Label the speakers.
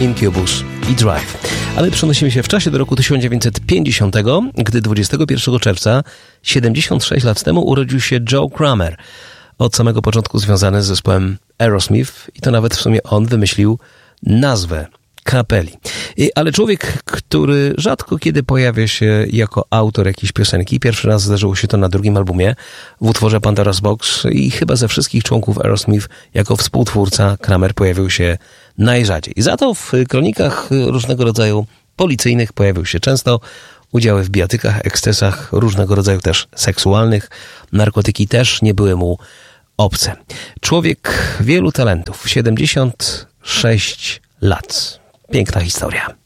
Speaker 1: Incubus i Drive. Ale przenosimy się w czasie do roku 1950, gdy 21 czerwca, 76 lat temu, urodził się Joe Kramer. Od samego początku związany z zespołem Aerosmith i to nawet w sumie on wymyślił nazwę kapeli. Ale człowiek, który rzadko kiedy pojawia się jako autor jakiejś piosenki. Pierwszy raz zdarzyło się to na drugim albumie w utworze Pandora's Box i chyba ze wszystkich członków Aerosmith jako współtwórca Kramer pojawił się najrzadziej. Za to w kronikach różnego rodzaju policyjnych pojawił się często. Udziały w bijatykach, ekscesach różnego rodzaju też seksualnych. Narkotyki też nie były mu obce. Człowiek wielu talentów. 76 lat. Piękna historia.